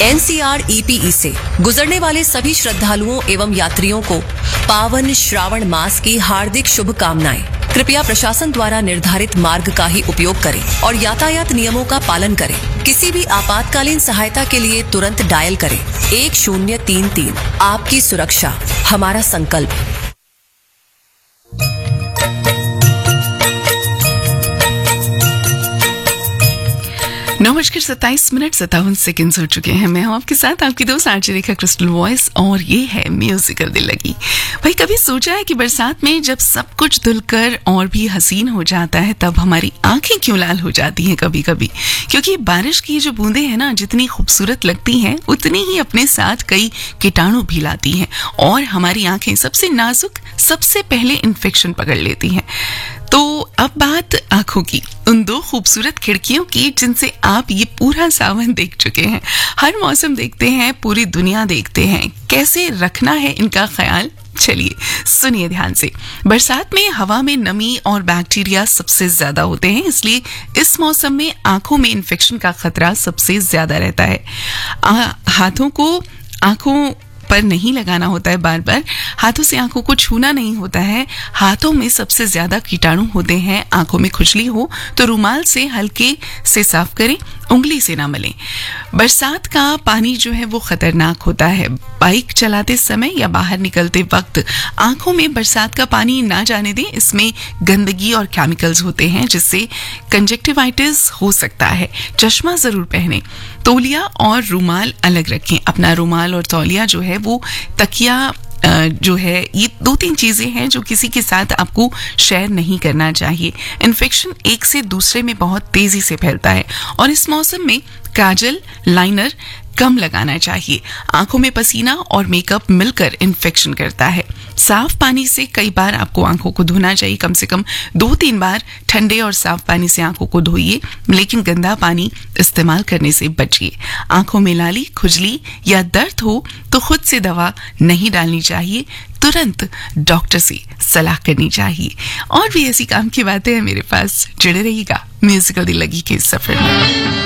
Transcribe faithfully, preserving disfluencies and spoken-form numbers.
N C R E P E से गुजरने वाले सभी श्रद्धालुओं एवं यात्रियों को पावन श्रावण मास की हार्दिक शुभकामनाएं। कृपया प्रशासन द्वारा निर्धारित मार्ग का ही उपयोग करें और यातायात नियमों का पालन करें। किसी भी आपातकालीन सहायता के लिए तुरंत डायल करें एक शून्य तीन तीन। आपकी सुरक्षा हमारा संकल्प। नौ बजकर सत्ताईस मिनट सत्तावन सेकेंड हो चुके हैं। मैं हूं आपके साथ आपकी दोस्त आरजे रेखा क्रिस्टल वॉइस और ये है म्यूजिकल दिल लगी। भाई कभी सोचा है कि बरसात में जब सब कुछ धुलकर और भी हसीन हो जाता है तब हमारी आंखें क्यों लाल हो जाती हैं कभी कभी? क्योंकि बारिश की जो बूंदें हैं ना, जितनी खूबसूरत लगती हैं उतनी ही अपने साथ कई कीटाणु भी लाती हैं और हमारी आंखें सबसे नाजुक सबसे पहले इन्फेक्शन पकड़ लेती हैं। तो अब बात आंखों की, उन दो खूबसूरत खिड़कियों की जिनसे आप ये पूरा सावन देख चुके हैं। हर मौसम देखते हैं, पूरी दुनिया देखते हैं। कैसे रखना है इनका ख्याल, चलिए सुनिए ध्यान से। बरसात में हवा में नमी और बैक्टीरिया सबसे ज्यादा होते हैं, इसलिए इस मौसम में आंखों में इन्फेक्शन का खतरा सबसे ज्यादा रहता है। आ, हाथों को आंखों पर नहीं लगाना होता है, बार बार हाथों से आंखों को छूना नहीं होता है। हाथों में सबसे ज्यादा कीटाणु होते हैं। आंखों में खुजली हो तो रुमाल से हल्के से साफ करें, उंगली से ना मलें। बरसात का पानी जो है वो खतरनाक होता है। बाइक चलाते समय या बाहर निकलते वक्त आंखों में बरसात का पानी ना जाने दें। इसमें गंदगी और केमिकल्स होते हैं जिससे कंजक्टिवाइटिस हो सकता है। चश्मा जरूर पहनें। तौलिया और रुमाल अलग रखें। अपना रुमाल और तौलिया जो है वो तकिया जो है, ये दो तीन चीजें हैं जो किसी के साथ आपको शेयर नहीं करना चाहिए। इन्फेक्शन एक से दूसरे में बहुत तेजी से फैलता है और इस मौसम में काजल, लाइनर कम लगाना चाहिए। आंखों में पसीना और मेकअप मिलकर इन्फेक्शन करता है। साफ पानी से कई बार आपको आंखों को धोना चाहिए, कम से कम दो तीन बार ठंडे और साफ पानी से आंखों को धोइए, लेकिन गंदा पानी इस्तेमाल करने से बचिए। आंखों में लाली, खुजली या दर्द हो तो खुद से दवा नहीं डालनी चाहिए, तुरंत डॉक्टर से सलाह करनी चाहिए। और भी ऐसी काम की बातें हैं मेरे पास, जुड़े रहिएगा म्यूजिकल दिल लगी के सफर में।